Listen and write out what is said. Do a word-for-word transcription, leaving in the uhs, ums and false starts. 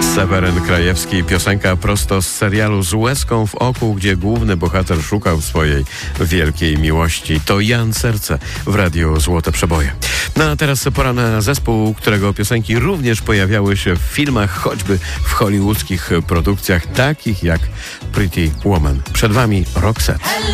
Seweryn Krajewski, piosenka prosto z serialu Z łezką w oku, gdzie główny bohater szukał swojej wielkiej miłości. To Jan Serce w radiu Złote Przeboje. No a teraz pora na zespół, którego piosenki również pojawiały się w filmach, choćby w hollywoodzkich produkcjach, takich jak Pretty Woman. Przed wami Roxette.